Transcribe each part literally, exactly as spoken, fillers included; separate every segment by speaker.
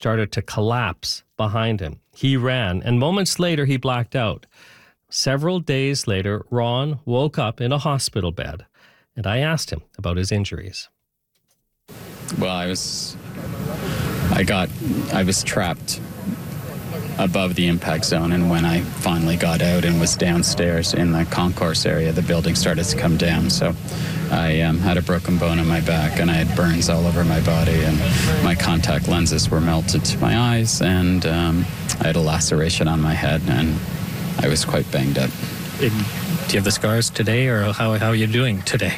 Speaker 1: started to collapse behind him. He ran, and moments later, he blacked out. Several days later, Ron woke up in a hospital bed, and I asked him about his injuries.
Speaker 2: Well, I was, I got, I was trapped above the impact zone, and when I finally got out and was downstairs in the concourse area, the building started to come down. So I um, had a broken bone in my back, and I had burns all over my body, and my contact lenses were melted to my eyes, and um, I had a laceration on my head, and I was quite banged up.
Speaker 3: Do you have the scars today, or how, how are you doing today?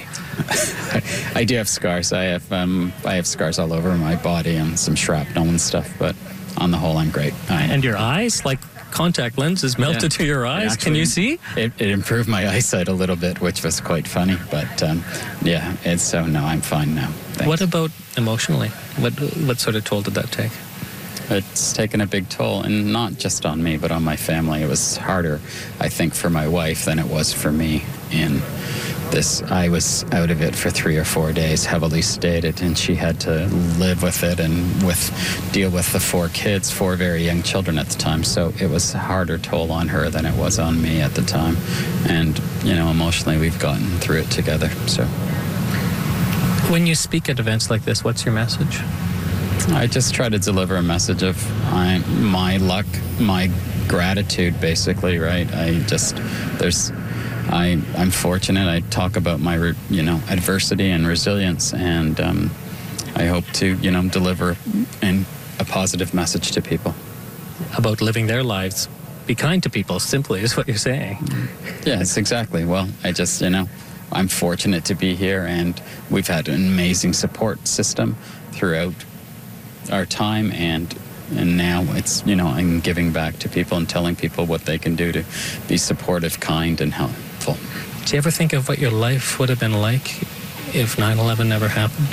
Speaker 2: I do have scars. I have um, I have scars all over my body and some shrapnel and stuff, but on the whole, I'm great. I'm,
Speaker 3: and your eyes, like contact lenses melted yeah, to your eyes. Actually, can you see?
Speaker 2: It, it improved my eyesight a little bit, which was quite funny. But um, yeah, it's so no, I'm fine now. Thanks.
Speaker 3: What about emotionally? What what sort of toll did that take?
Speaker 2: It's taken a big toll, and not just on me, but on my family. It was harder, I think, for my wife than it was for me. In this, I was out of it for three or four days, heavily sedated, and she had to live with it and with deal with the four kids, four very young children at the time. So it was a harder toll on her than it was on me at the time. And, you know, emotionally, we've gotten through it together. So,
Speaker 3: when you speak at events like this, what's your message?
Speaker 2: I just try to deliver a message of I, my luck, my gratitude, basically, right? I just, there's, I, I'm fortunate. I talk about my, you know, adversity and resilience, and um, I hope to, you know, deliver an, a positive message to people.
Speaker 3: About living their lives. Be kind to people, simply, is what you're saying.
Speaker 2: Yes, exactly. Well, I just, you know, I'm fortunate to be here, and we've had an amazing support system throughout our time, and and now it's, you know, I'm giving back to people and telling people what they can do to be supportive, kind, and helpful.
Speaker 3: Do you ever think of what your life would have been like if nine eleven never happened?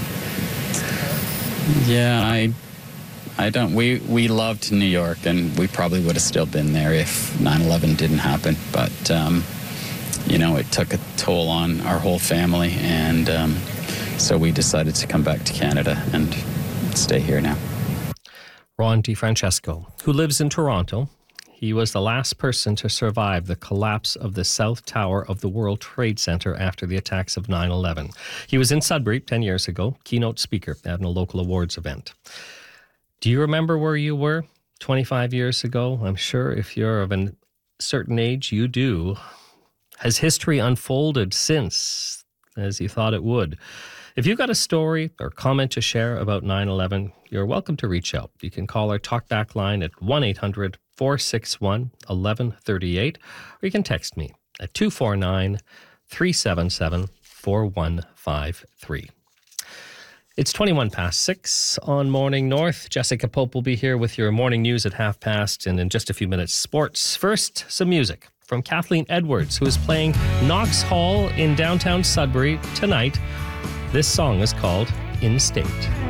Speaker 2: Yeah, I I don't, we, we loved New York, and we probably would have still been there if nine eleven didn't happen, but um, you know, it took a toll on our whole family, and um, so we decided to come back to Canada and stay here now.
Speaker 1: Ron DeFrancesco, who lives in Toronto. He was the last person to survive the collapse of the South Tower of the World Trade Center after the attacks of nine eleven. He was in Sudbury ten years ago, keynote speaker at a local awards event. Do you remember where you were twenty-five years ago? I'm sure if you're of a certain age, you do. Has history unfolded since, as you thought it would? If you've got a story or comment to share about nine eleven, you're welcome to reach out. You can call our talkback line at one eight hundred four six one one one three eight, or you can text me at two four nine three seven seven four one five three. It's twenty-one past six on Morning North. Jessica Pope will be here with your morning news at half past, and in just a few minutes, sports. First, some music from Kathleen Edwards, who is playing Knox Hall in downtown Sudbury tonight. This song is called In State.